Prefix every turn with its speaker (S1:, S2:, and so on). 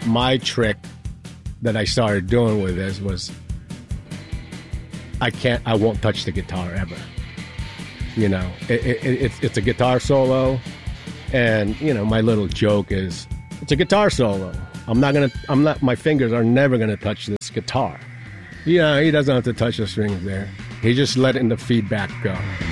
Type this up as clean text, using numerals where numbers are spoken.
S1: my trick that I started doing with this was I won't touch the guitar ever. You know, it's a guitar solo, and you know, my little joke is it's a guitar solo. My fingers are never gonna touch this guitar. Yeah, he doesn't have to touch the strings there. He's just letting the feedback go.